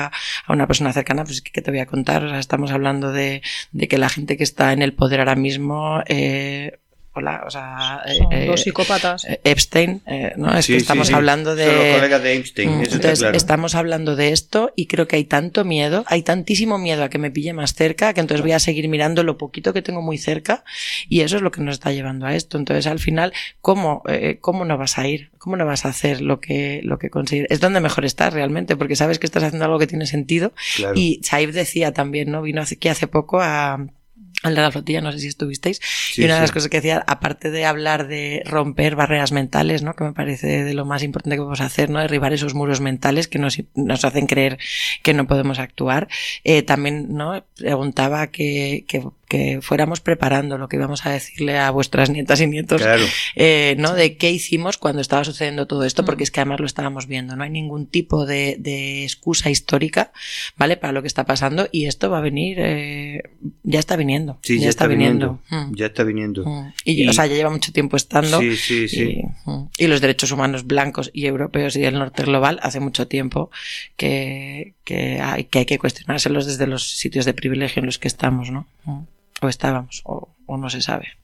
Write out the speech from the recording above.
a una persona cercana, pues ¿qué te voy a contar? O sea, estamos hablando de que la gente que está en el poder ahora mismo, hola, o sea, dos psicópatas. Epstein, ¿no? Es que estamos hablando de... Son los colegas de Epstein, eso entonces, está claro. estamos hablando de esto y creo que hay tanto miedo, hay tantísimo miedo a que me pille más cerca, que entonces voy a seguir mirando lo poquito que tengo muy cerca, y eso es lo que nos está llevando a esto. Entonces, al final, ¿cómo no vas a ir? ¿Cómo no vas a hacer lo que consideres? Es donde mejor estás realmente, porque sabes que estás haciendo algo que tiene sentido. Claro. Y Saif decía también, ¿no? Vino aquí hace poco al de la flotilla, no sé si estuvisteis, y una de las cosas que decía, aparte de hablar de romper barreras mentales, ¿no? Que me parece de lo más importante que podemos hacer, ¿no? Derribar esos muros mentales que nos hacen creer que no podemos actuar. También, ¿no? Preguntaba que fuéramos preparando lo que íbamos a decirle a vuestras nietas y nietos, claro. ¿no? De qué hicimos cuando estaba sucediendo todo esto, porque es que además lo estábamos viendo, no hay ningún tipo de excusa histórica, ¿vale? Para lo que está pasando, y esto va a venir, ya está viniendo. Sí, ya está viniendo. Ya está viniendo. Y, o sea, ya lleva mucho tiempo estando. Sí. Y los derechos humanos blancos y europeos y del norte global hace mucho tiempo que hay que cuestionárselos desde los sitios de privilegio en los que estamos, ¿no? O estábamos, o no se sabe.